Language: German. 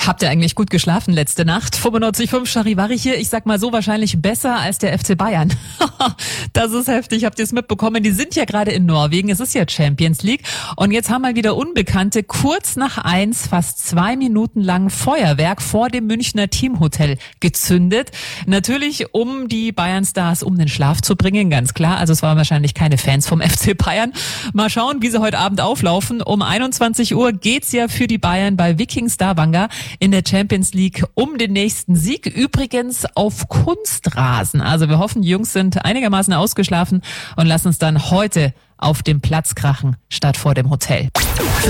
Habt ihr eigentlich gut geschlafen letzte Nacht? 95.5 Charivari hier. Ich sag mal so, wahrscheinlich besser als der FC Bayern. Das ist heftig. Habt ihr es mitbekommen? Die sind ja gerade in Norwegen. Es ist ja Champions League. Und jetzt haben mal wieder Unbekannte kurz nach 1 fast 2 Minuten lang Feuerwerk vor dem Münchner Teamhotel gezündet. Natürlich, um die Bayern-Stars um den Schlaf zu bringen, ganz klar. Also es waren wahrscheinlich keine Fans vom FC Bayern. Mal schauen, wie sie heute Abend auflaufen. Um 21 Uhr geht's ja für die Bayern bei Viking Stavanger in der Champions League um den nächsten Sieg. Übrigens auf Kunstrasen. Also wir hoffen, die Jungs sind einigermaßen ausgeschlafen und lassen uns dann heute auf dem Platz krachen, statt vor dem Hotel.